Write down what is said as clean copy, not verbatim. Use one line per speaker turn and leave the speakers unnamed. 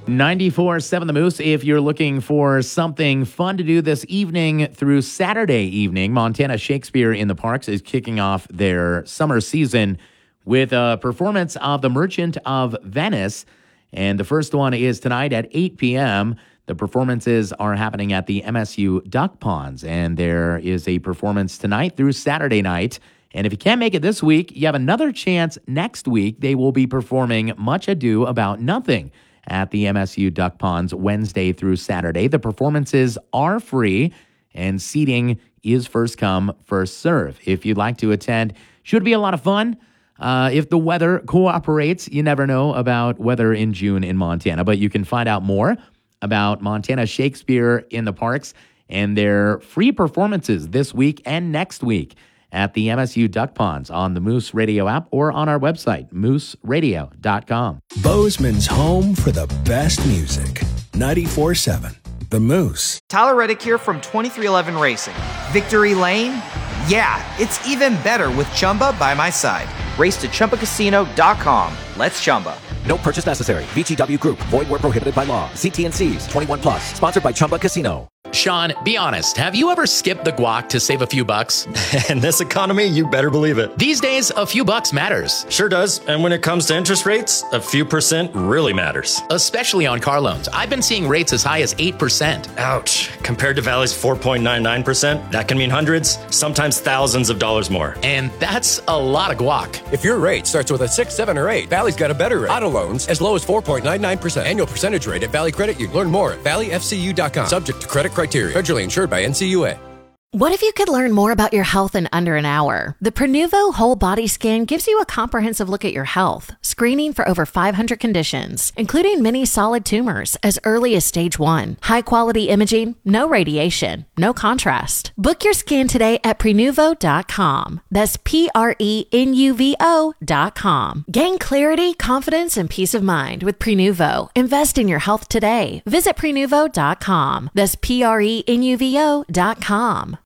94.7 The Moose. If you're looking for something fun to do this evening through Saturday evening, Montana Shakespeare in the Parks is kicking off their summer season with a performance of The Merchant of Venice. And the first one is tonight at 8 p.m. The performances are happening at the MSU Duck Ponds. And there is a performance tonight through Saturday night. And if you can't make it this week, you have another chance next week. They will be performing Much Ado About Nothing at the MSU Duck Ponds Wednesday through Saturday. The performances are free, and seating is first come, first serve. If you'd like to attend, should be a lot of fun. If the weather cooperates, you never know about weather in June in Montana, but you can find out more about Montana Shakespeare in the Parks and their free performances this week and next week at the MSU Duck Ponds on the Moose Radio app or on our website, mooseradio.com.
Bozeman's home for the best music. 94.7 The Moose.
Tyler Reddick here from 2311 Racing. Victory Lane? Yeah, it's even better with Chumba by my side. Race to ChumbaCasino.com. Let's Chumba.
No purchase necessary. VGW Group. Void where prohibited by law. See T&Cs. 21 plus. Sponsored by Chumba Casino.
Sean, be honest. Have you ever skipped the guac to save a few bucks?
In this economy, you better believe it.
These days, a few bucks matters.
Sure does. And when it comes to interest rates, a few percent really matters.
Especially on car loans. I've been seeing rates as high as 8%.
Ouch. Compared to Valley's 4.99%, that can mean hundreds, sometimes thousands of dollars more.
And that's a lot of guac.
If your rate starts with a 6, 7, or 8, Valley's got a better rate. Auto loans as low as 4.99%. Annual percentage rate at Valley Credit Union. Learn more at valleyfcu.com. Subject to credit criteria. Federally insured by NCUA.
What if you could learn more about your health in under an hour? The Prenuvo Whole Body Scan gives you a comprehensive look at your health, screening for over 500 conditions, including many solid tumors as early as stage 1. High-quality imaging, no radiation, no contrast. Book your scan today at Prenuvo.com. That's Prenuvo.com. Gain clarity, confidence, and peace of mind with Prenuvo. Invest in your health today. Visit Prenuvo.com. That's Prenuvo.com.